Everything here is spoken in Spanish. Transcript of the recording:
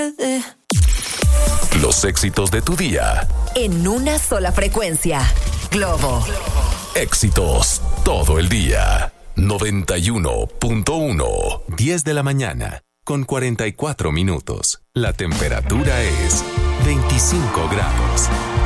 Los éxitos de tu día. En una sola frecuencia. Globo. Éxitos todo el día. 91.1. 10 de la mañana, con 44 minutos. La temperatura es 25 grados.